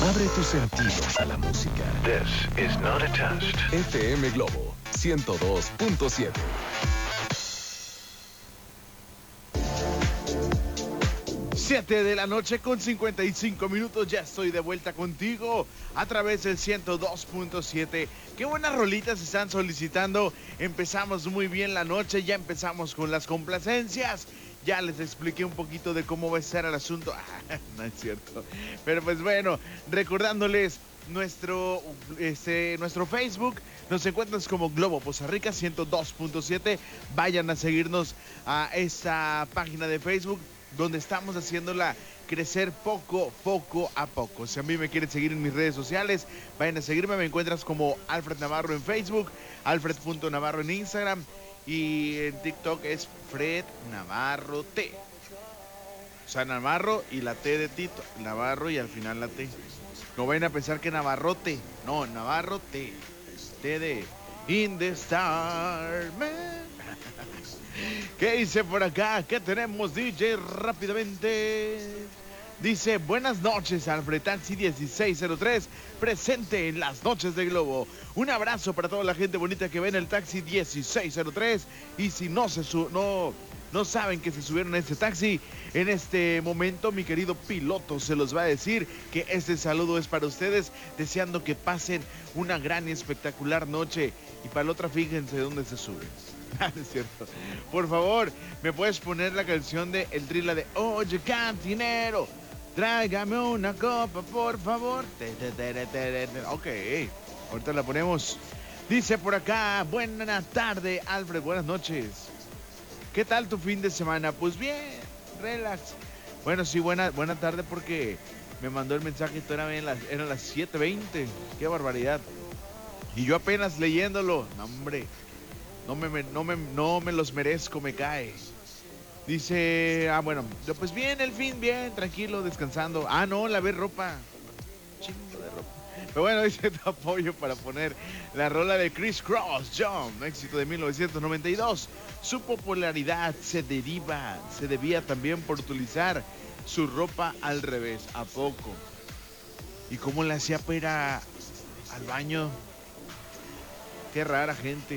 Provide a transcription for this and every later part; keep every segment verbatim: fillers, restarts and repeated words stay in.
Abre tus sentidos a la música. This is not a test. F M Globo ciento dos punto siete. siete de la noche con cincuenta y cinco minutos, ya estoy de vuelta contigo a través del ciento dos punto siete. Qué buenas rolitas están solicitando. Empezamos muy bien la noche, ya empezamos con las complacencias. Ya les expliqué un poquito de cómo va a ser el asunto. No es cierto. Pero pues bueno, recordándoles nuestro, este, nuestro Facebook. Nos encuentras como Globo Poza Rica ciento dos punto siete. Vayan a seguirnos a esta página de Facebook, donde estamos haciéndola crecer poco, poco a poco. Si a mí me quieren seguir en mis redes sociales, vayan a seguirme. Me encuentras como Alfred Navarro en Facebook, alfred punto navarro en Instagram, y en TikTok es Fred Navarro T. O sea, Navarro y la T de Tito, Navarro y al final la T. No vayan a pensar que Navarrote, no, Navarro T. T de In the Star Man. ¿Qué dice por acá? ¿Qué tenemos, D J? Rápidamente. Dice, buenas noches, Alfred. Taxi dieciséis cero tres, presente en las noches de Globo. Un abrazo para toda la gente bonita que ve en el taxi dieciséis cero tres. Y si no se su no, no saben que se subieron a este taxi, en este momento mi querido piloto se los va a decir que este saludo es para ustedes, deseando que pasen una gran y espectacular noche. Y para la otra, fíjense dónde se suben. Es cierto. Por favor, ¿me puedes poner la canción de El Tri, la de Oye, cantinero, tráigame una copa, por favor? Ok, ahorita la ponemos. Dice por acá, buena tarde, Alfred, buenas noches. ¿Qué tal tu fin de semana? Pues bien, relax. Bueno, sí, buena, buena tarde, porque me mandó el mensaje y todavía eran las, eran las siete veinte. Qué barbaridad. Y yo apenas leyéndolo. No, hombre. No me, no, me, no me los merezco, me cae. Dice, ah, bueno, pues bien, el fin, bien, tranquilo, descansando. Ah, no, lavé ropa. Chingo de ropa. Pero bueno, dice tu apoyo para poner la rola de Criss Cross, Jump, éxito de mil novecientos noventa y dos. Su popularidad se deriva, se debía también por utilizar su ropa al revés. ¿A poco? ¿Y cómo le hacía para ir a, al baño? Qué rara gente.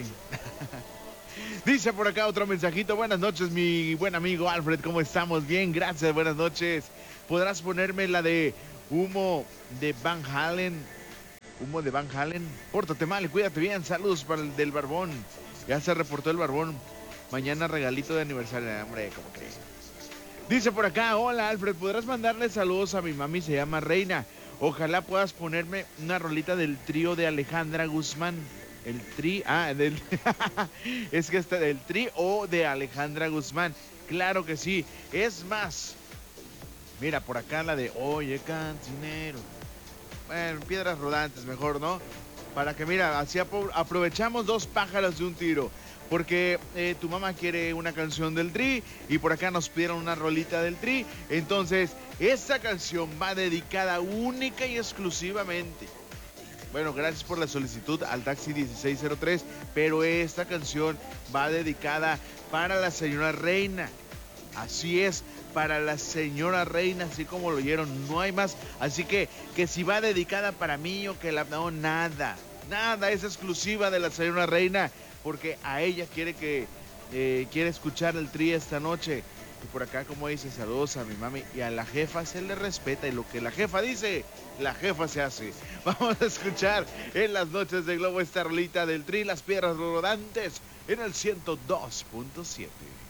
Dice por acá otro mensajito. Buenas noches, mi buen amigo Alfred. ¿Cómo estamos? Bien, gracias. Buenas noches. ¿Podrás ponerme la de Humo de Van Halen? Humo de Van Halen. Pórtate mal y cuídate bien. Saludos para el del Barbón. Ya se reportó el Barbón. Mañana regalito de aniversario. Hombre, ¿cómo que? Dice por acá, hola Alfred, ¿podrás mandarle saludos a mi mami? Se llama Reina. Ojalá puedas ponerme una rolita del trío de Alejandra Guzmán. El tri, ah, del, es que está del tri o de Alejandra Guzmán. Claro que sí. Es más, mira, por acá la de Oye, cantinero. Bueno, piedras rodantes mejor, ¿no? Para que, mira, así aprovechamos dos pájaros de un tiro. Porque eh, tu mamá quiere una canción del Tri y por acá nos pidieron una rolita del Tri. Entonces, esta canción va dedicada única y exclusivamente. Bueno, gracias por la solicitud al taxi dieciséis cero tres, pero esta canción va dedicada para la señora Reina. Así es, para la señora Reina, así como lo oyeron, no hay más. Así que, que si va dedicada para mí o que la... No, nada, nada, es exclusiva de la señora Reina, porque a ella quiere que, eh, quiere escuchar el Tri esta noche. Y por acá, como dice, saludos a mi mami. Y a la jefa se le respeta. Y lo que la jefa dice, la jefa se hace. Vamos a escuchar en las noches de Globo esta rolita del Tri, las piedras rodantes, en el ciento dos punto siete.